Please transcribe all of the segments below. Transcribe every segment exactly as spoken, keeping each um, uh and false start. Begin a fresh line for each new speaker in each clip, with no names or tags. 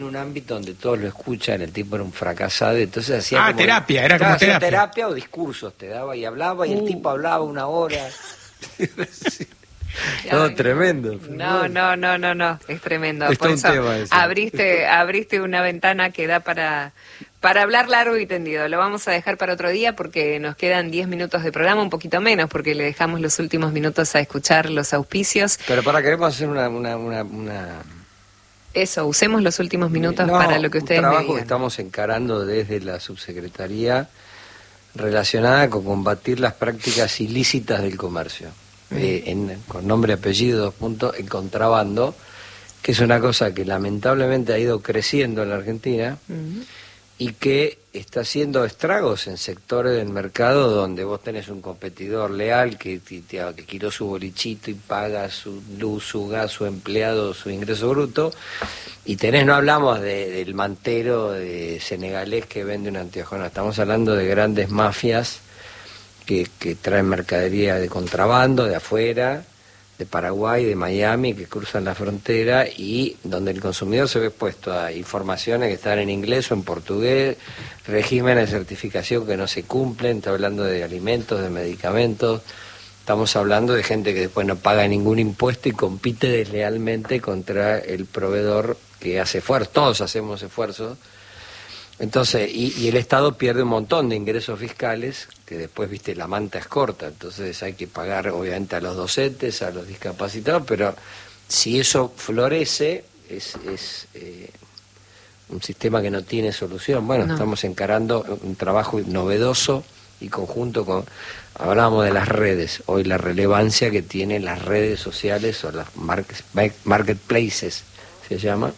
en un ámbito donde todos lo escuchan, el tipo era un fracasado, entonces hacía
ah,
como...
terapia, era como
terapia.
terapia.
terapia o discursos, te daba y hablaba, y el
Uh.
tipo hablaba una hora. Sí. No,
Ay,
tremendo.
No, no, no, no, no, es tremendo.
Es
Por
todo un
eso
tema eso.
abriste, abriste una ventana que da para, para hablar largo y tendido. Lo vamos a dejar para otro día porque nos quedan diez minutos de programa, un poquito menos, porque le dejamos los últimos minutos a escuchar los auspicios.
Pero para, queremos hacer una... una, una, una...
Eso, usemos los últimos minutos
No,
para lo que ustedes
un
me
trabajo
digan.
que estamos encarando desde la subsecretaría relacionada con combatir las prácticas ilícitas del comercio. Eh, en, con nombre, apellido, dos puntos, el contrabando, que es una cosa que lamentablemente ha ido creciendo en la Argentina
Uh-huh.
y que está haciendo estragos en sectores del mercado donde vos tenés un competidor leal que, que, que alquiló su bolichito y paga su luz, su gas, su empleado, su ingreso bruto, y tenés, no hablamos de, del mantero de senegalés que vende un anteojo, no, estamos hablando de grandes mafias que, que traen mercadería de contrabando de afuera, de Paraguay, de Miami, que cruzan la frontera y donde el consumidor se ve expuesto a informaciones que están en inglés o en portugués, regímenes de certificación que no se cumplen, está hablando de alimentos, de medicamentos, estamos hablando de gente que después no paga ningún impuesto y compite deslealmente contra el proveedor que hace esfuerzo, todos hacemos esfuerzos. Entonces, y, y el Estado pierde un montón de ingresos fiscales, que después, viste, la manta es corta, entonces hay que pagar obviamente a los docentes, a los discapacitados, pero si eso florece, es, es eh, un sistema que no tiene solución. Bueno, no. Estamos encarando un trabajo novedoso y conjunto con, hablábamos de las redes, hoy la relevancia que tienen las redes sociales o las market, marketplaces, se llama,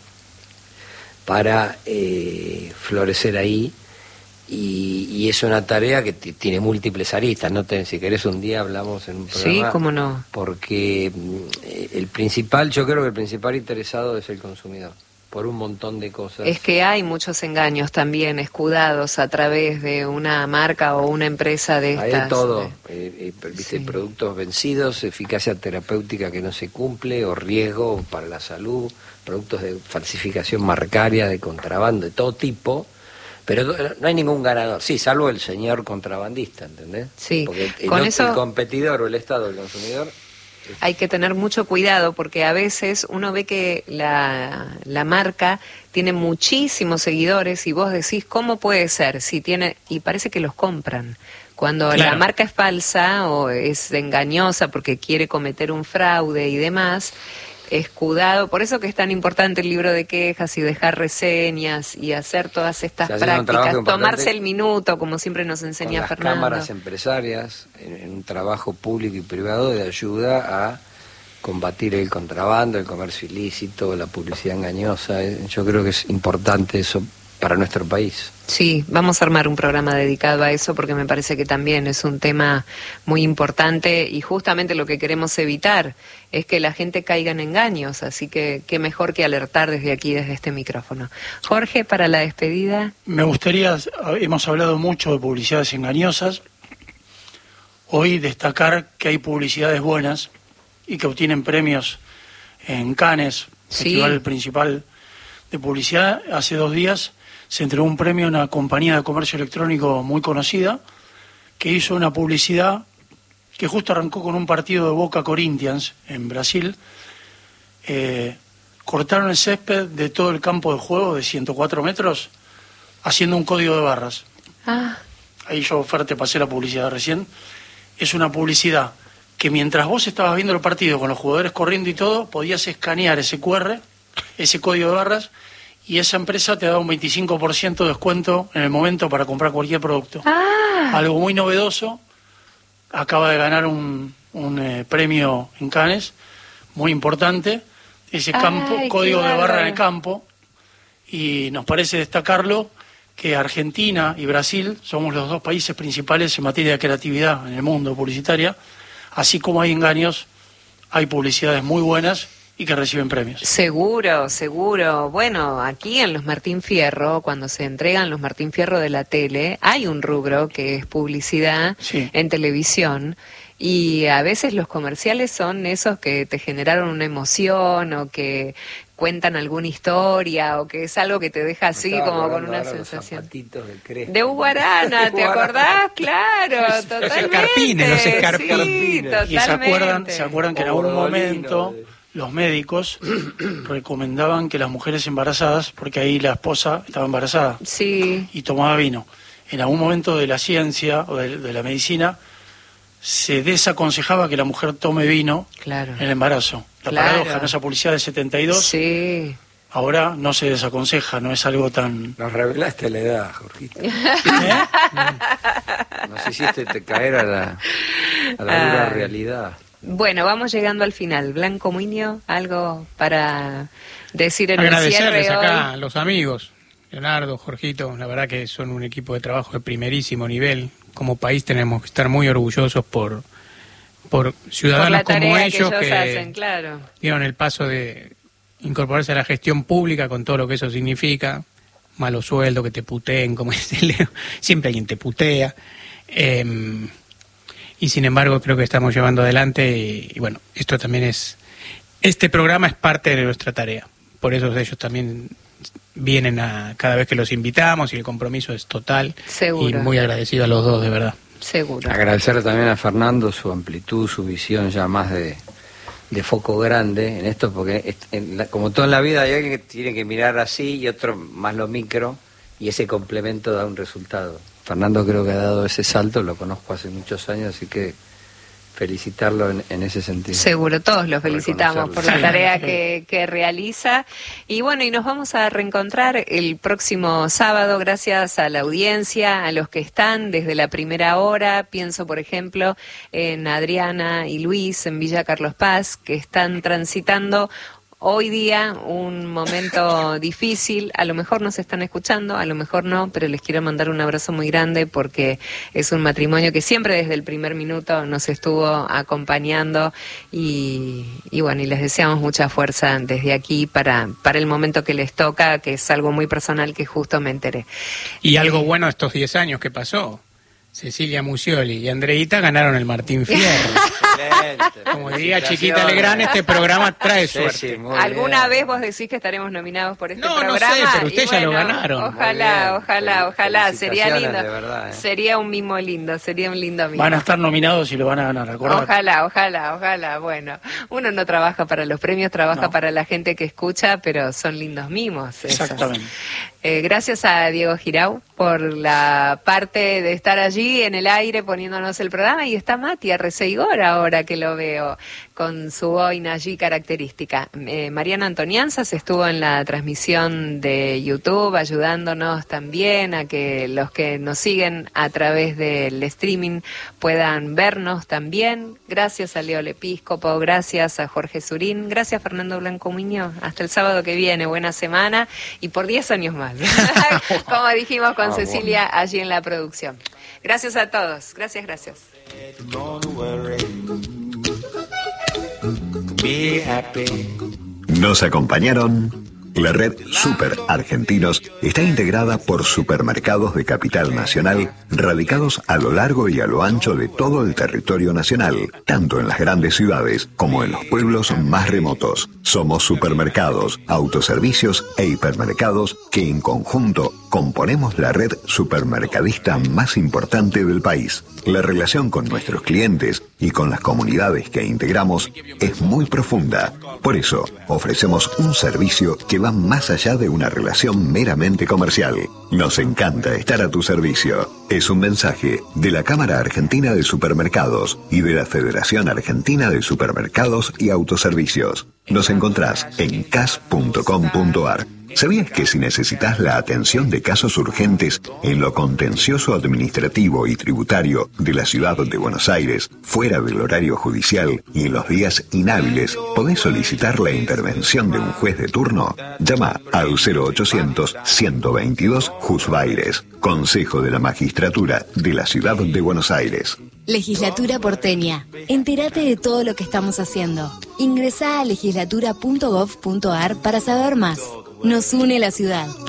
para eh, florecer ahí, y, y es una tarea que t- tiene múltiples aristas, no te, si querés un día hablamos en un programa.
Sí, cómo no.
Porque eh, el principal, yo creo que el principal interesado es el consumidor, por un montón de cosas.
Es que hay muchos engaños también escudados a través de una marca o una empresa de estas.
Hay de todo,
de...
eh, eh, viste,
Sí.
Productos vencidos, eficacia terapéutica que no se cumple, o riesgo para la salud, productos de falsificación marcaria, de contrabando, de todo tipo, pero no hay ningún ganador, sí, salvo el señor contrabandista, ¿entendés?
Sí,
porque el,
con
el,
eso...
el competidor o el Estado, el consumidor...
Hay que tener mucho cuidado porque a veces uno ve que la, la marca tiene muchísimos seguidores y vos decís, ¿cómo puede ser? Si tiene, y parece que los compran. Cuando
Claro.
la marca es falsa o es engañosa porque quiere cometer un fraude y demás, escudado, por eso que es tan importante el libro de quejas y dejar reseñas y hacer todas estas prácticas, tomarse el minuto, como siempre nos enseña
con
Fernando.
Las cámaras empresarias, en, en un trabajo público y privado de ayuda a combatir el contrabando, el comercio ilícito, la publicidad engañosa. Yo creo que es importante eso para nuestro país.
Sí, vamos a armar un programa dedicado a eso porque me parece que también es un tema muy importante y justamente lo que queremos evitar es que la gente caiga en engaños, así que qué mejor que alertar desde aquí, desde este micrófono. Jorge, para la despedida.
Me gustaría, hemos hablado mucho de publicidades engañosas, hoy destacar que hay publicidades buenas y que obtienen premios en Cannes,
Sí.
festival principal de publicidad. Hace dos días se entregó un premio a una compañía de comercio electrónico muy conocida que hizo una publicidad que justo arrancó con un partido de Boca Corinthians en Brasil. Eh, cortaron el césped de todo el campo de juego de ciento cuatro metros haciendo un código de barras.
Ah,
Ahí yo, Fer, te pasé la publicidad recién. Es una publicidad que mientras vos estabas viendo el partido con los jugadores corriendo y todo, podías escanear ese cu erre, ese código de barras, y esa empresa te da un veinticinco por ciento de descuento en el momento para comprar cualquier producto.
ah.
Algo muy novedoso. Acaba de ganar un, un eh, premio en Cannes, muy importante. Ese campo,
Ay,
código
qué
de barra
bárbaro.
en el campo. Y nos parece destacarlo que Argentina y Brasil somos los dos países principales en materia de creatividad en el mundo publicitaria. Así como hay engaños, hay publicidades muy buenas y que reciben premios.
Seguro, seguro. Bueno, aquí en los Martín Fierro, cuando se entregan los Martín Fierro de la tele, hay un rubro que es publicidad
Sí.
en televisión Y a veces los comerciales son esos que te generaron una emoción o que cuentan alguna historia o que es algo que te deja así como con una sensación.
De,
de Uguarana, ¿te acordás? Claro, totalmente.
Los escarpines, los escarpines.
Sí, totalmente.
Y se acuerdan, se acuerdan que en algún momento los médicos recomendaban que las mujeres embarazadas, porque ahí la esposa estaba embarazada,
sí,
y tomaba vino. En algún momento de la ciencia o de, de la medicina se desaconsejaba que la mujer tome vino
claro.
en el embarazo. La
claro.
paradoja, en esa publicidad del setenta y dos,
sí.
ahora no se desaconseja, no es algo tan...
Nos revelaste la edad, Jorgito.
¿Eh?
Nos hiciste te caer a la, a la dura realidad.
Bueno, vamos llegando al final. Blanco Muñoz, algo para decir en
Agradecerles
el cierre
acá
hoy.
a los amigos, Leonardo, Jorgito, la verdad que son un equipo de trabajo de primerísimo nivel. Como país tenemos que estar muy orgullosos por, por ciudadanos
por la
como
tarea
ellos
que, ellos
que
hacen, claro.
dieron el paso de incorporarse a la gestión pública con todo lo que eso significa. Malo sueldo, que te puteen, como dice Leo, siempre alguien te putea. Eh, y sin embargo creo que estamos llevando adelante y, y bueno, esto también es, este programa es parte de nuestra tarea, por eso ellos también vienen a cada vez que los invitamos y el compromiso es total.
Seguro.
Y muy agradecido a los dos, de verdad.
Seguro.
Agradecer también a Fernando su amplitud, su visión ya más de, de foco grande en esto, porque en la, como todo en la vida hay alguien que tiene que mirar así y otro más lo micro, y ese complemento da un resultado. Fernando creo que ha dado ese salto, lo conozco hace muchos años, así que felicitarlo en, en ese sentido.
Seguro, todos lo felicitamos por la
Sí.
tarea que, que realiza. Y bueno, y nos vamos a reencontrar el próximo sábado, gracias a la audiencia, a los que están desde la primera hora. Pienso, por ejemplo, en Adriana y Luis en Villa Carlos Paz, que están transitando hoy día un momento difícil. A lo mejor nos están escuchando, a lo mejor no, pero les quiero mandar un abrazo muy grande porque es un matrimonio que siempre desde el primer minuto nos estuvo acompañando y, y bueno, y les deseamos mucha fuerza desde aquí para, para el momento que les toca, que es algo muy personal que justo me enteré.
Y algo bueno estos diez años que pasó. Cecilia Musioli y Andreita ganaron el Martín Fierro.
Excelente.
Como diría Chiquita Legrand, este programa trae
Sí,
suerte.
sí, muy
¿Alguna
bien.
vez vos decís que estaremos nominados por este
No, no
programa?
sé, pero ustedes
Y
ya lo
bueno,
ganaron.
Ojalá,
Muy bien.
ojalá,
Fel-
ojalá. Sería lindo.
felicitaciones, de verdad, ¿eh?
Sería un mimo lindo, sería un lindo mimo.
Van a estar nominados y lo van a ganar, acordate.
Ojalá, ojalá, ojalá. Bueno, uno no trabaja para los premios, trabaja
No.
para la gente que escucha, pero son lindos mimos. esos.
Exactamente.
Eh, gracias a Diego Girau por la parte de estar allí en el aire poniéndonos el programa, y está Mati Arreceigor ahora que lo veo con su boina allí característica. Eh, Mariana Antonianzas estuvo en la transmisión de YouTube ayudándonos también a que los que nos siguen a través del streaming puedan vernos también. Gracias a Leo Lepíscopo, gracias a Jorge Surín, gracias Fernando Blanco Muñoz. Hasta el sábado que viene, buena semana y por diez años más, como dijimos con
Ah,
Cecilia allí en la producción. Gracias a todos, gracias, gracias.
Don't worry. Be happy.
Nos acompañaron. La red Super Argentinos está integrada por supermercados de capital nacional radicados a lo largo y a lo ancho de todo el territorio nacional, tanto en las grandes ciudades como en los pueblos más remotos. Somos supermercados, autoservicios e hipermercados que en conjunto componemos la red supermercadista más importante del país. La relación con nuestros clientes y con las comunidades que integramos es muy profunda. Por eso, ofrecemos un servicio que va más allá de una relación meramente comercial. Nos encanta estar a tu servicio. Es un mensaje de la Cámara Argentina de Supermercados y de la Federación Argentina de Supermercados y Autoservicios. Nos encontrás en c a s punto com punto a r. ¿Sabías que si necesitas la atención de casos urgentes en lo contencioso administrativo y tributario de la ciudad de Buenos Aires, fuera del horario judicial y en los días inhábiles, podés solicitar la intervención de un juez de turno? Llama al cero ochocientos, ciento veintidós, Juzbaires, Consejo de la Magistratura de la Ciudad de Buenos Aires.
Legislatura porteña. Entérate de todo lo que estamos haciendo. Ingresá a legislatura punto gov punto a r para saber más. Nos une la ciudad.